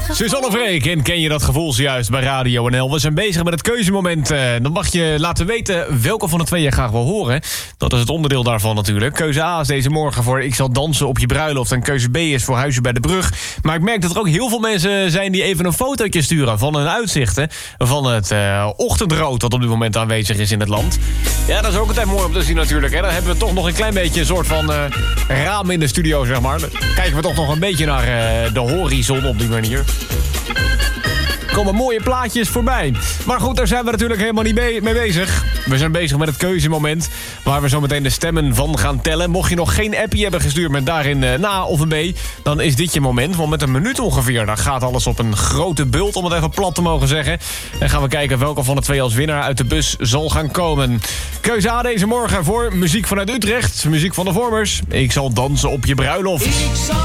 Suzanne Freek, en ken je dat gevoel zojuist bij Radio NL? We zijn bezig met het keuzemoment. Dan mag je laten weten welke van de twee je graag wil horen. Dat is het onderdeel daarvan natuurlijk. Keuze A is deze morgen voor Ik zal dansen op je bruiloft. En keuze B is voor Huisje bij de Brug. Maar ik merk dat er ook heel veel mensen zijn die even een fotootje sturen van hun uitzichten. Van het ochtendrood dat op dit moment aanwezig is in het land. Ja, dat is ook altijd mooi om te zien natuurlijk. Hè. Dan hebben we toch nog een klein beetje een soort van raam in de studio, zeg maar. Dan kijken we toch nog een beetje naar de horizon op die manier. Er komen mooie plaatjes voorbij. Maar goed, daar zijn we natuurlijk helemaal niet mee bezig. We zijn bezig met het keuzemoment, waar we zo meteen de stemmen van gaan tellen. Mocht je nog geen appie hebben gestuurd met daarin een A of een B, dan is dit je moment. Want met een minuut ongeveer, dan gaat alles op een grote bult, om het even plat te mogen zeggen. En gaan we kijken welke van de twee als winnaar uit de bus zal gaan komen. Keuze A deze morgen voor muziek vanuit Utrecht. Muziek van de Vormers. Ik zal dansen op je bruiloft.